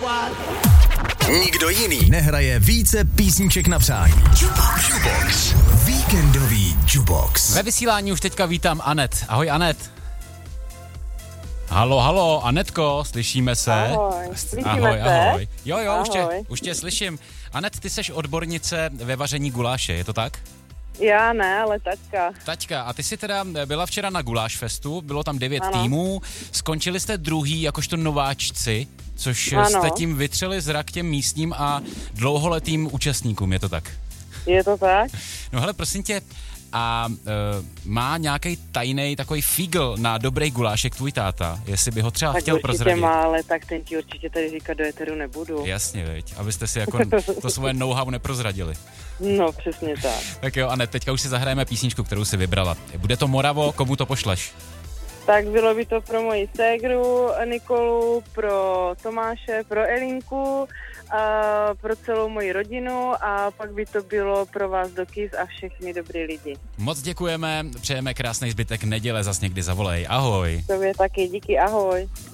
Nikdo jiný nehraje více písniček na přání. Jukebox. Víkendový Jukebox. Ve vysílání už teďka vítám Anet. Ahoj Anet. Halo, Anetko, slyšíme se? Ahoj, ahoj. Jo, ahoj. už tě slyším. Anet, ty seš odbornice ve vaření guláše, je to tak? Já ne, ale taťka. Taťka, a ty jsi teda byla včera na Guláš Festu, bylo tam 9 týmů, skončili jste druhý jakožto nováčci, což jste tím vytřeli zrak těm místním a dlouholetým účastníkům, je to tak? Je to tak? No hele, prosím tě, a má nějaký tajný takový fígl na dobrý gulášek tvůj táta, jestli by ho třeba tak chtěl prozradit? Tak má, ale tak ten ti určitě tady říkat do éteru nebudu. Jasně, veď, abyste si jako to svoje know-how neprozradili. No, přesně tak. Tak jo, Anet, teďka už si zahrajeme písničku, kterou si vybrala. Bude to Moravo, komu to pošleš? Tak bylo by to pro moji ségru Nikolu, pro Tomáše, pro Elinku, a pro celou moji rodinu a pak by to bylo pro vás do Kiss a všechny dobrý lidi. Moc děkujeme, přejeme krásný zbytek neděle, zas někdy zavolej. Ahoj. Tobě taky, díky, ahoj.